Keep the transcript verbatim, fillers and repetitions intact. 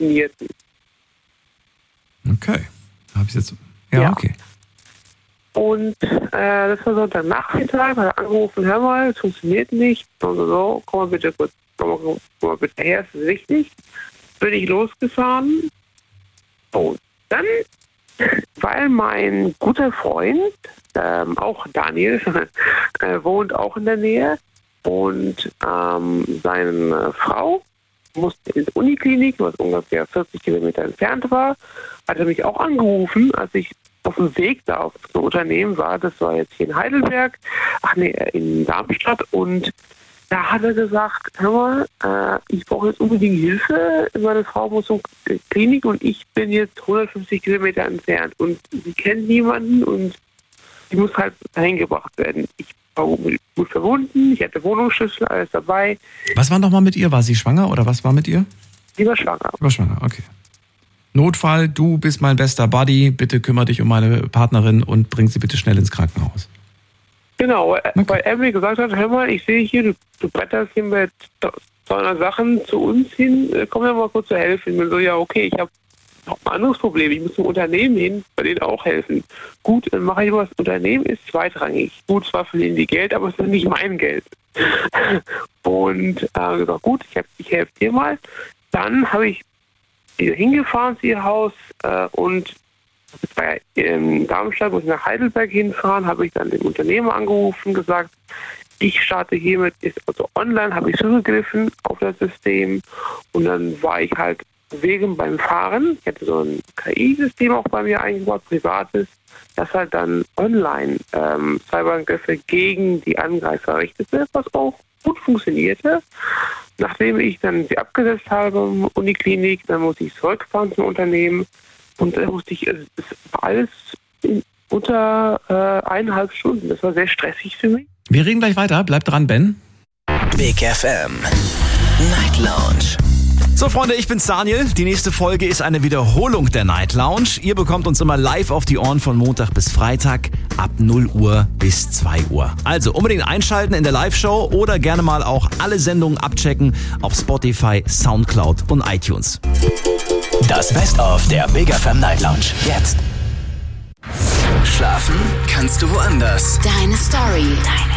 funktionierten. Okay. Habe ich jetzt. Ja, ja, okay. Und äh, das war Sonntagnachmittag, hat er angerufen, hör mal, es funktioniert nicht. Und so, so, komm mal bitte kurz, komm mal, komm mal bitte her, es ist wichtig. Bin ich losgefahren. Und dann, weil mein guter Freund, ähm, auch Daniel, äh, wohnt auch in der Nähe und ähm, seine Frau musste in die Uniklinik, was ungefähr vierzig Kilometer entfernt war, hat er mich auch angerufen, als ich auf dem Weg da auf das Unternehmen war. Das war jetzt hier in Heidelberg, ach nee, in Darmstadt. Und da hat er gesagt, hör mal, äh, ich brauche jetzt unbedingt Hilfe. Meine Frau muss zur Klinik und ich bin jetzt hundertfünfzig Kilometer entfernt. Und sie kennt niemanden und sie muss halt dahin gebracht werden. Ich war gut verbunden, ich hatte Wohnungsschlüssel, alles dabei. Was war nochmal mit ihr? War sie schwanger oder was war mit ihr? Sie war schwanger. Sie war schwanger, okay. Notfall, du bist mein bester Buddy, bitte kümmere dich um meine Partnerin und bring sie bitte schnell ins Krankenhaus. Genau, okay. Weil er mir gesagt hat, hör mal, ich sehe hier, du, du bretterst hier mit zweihundert Sachen zu uns hin, komm mir mal kurz zu helfen. Und so, ja, okay, ich habe noch ein anderes Problem, ich muss zum Unternehmen hin, bei denen auch helfen. Gut, dann mache ich was, das Unternehmen ist zweitrangig. Gut, zwar verdienen die Geld, aber es ist nicht mein Geld. Und äh, gesagt, gut, ich, ich helfe dir mal. Dann habe ich hingefahren zu ihr Haus äh, und bei in Darmstadt, muss ich nach Heidelberg hinfahren, habe ich dann den Unternehmer angerufen, gesagt, ich starte hiermit, ist also online, habe ich zugegriffen auf das System und dann war ich halt wegen beim Fahren, ich hatte so ein K I-System auch bei mir eingebaut, privates, das halt dann online ähm, Cyberangriffe gegen die Angreifer richtete, was auch gut funktionierte. Nachdem ich dann sie abgesetzt habe, Uniklinik, dann musste ich zurückfahren zum Unternehmen und dann musste ich, es war alles in unter äh, eineinhalb Stunden. Das war sehr stressig für mich. Wir reden gleich weiter. Bleib dran, Ben. Big F M Night Lounge. So Freunde, ich bin's Daniel. Die nächste Folge ist eine Wiederholung der Night Lounge. Ihr bekommt uns immer live auf die Ohren von Montag bis Freitag ab null Uhr bis zwei Uhr. Also unbedingt einschalten in der Live-Show oder gerne mal auch alle Sendungen abchecken auf Spotify, Soundcloud und iTunes. Das Best-of der Big F M Night Lounge. Jetzt. Schlafen kannst du woanders. Deine Story. Deine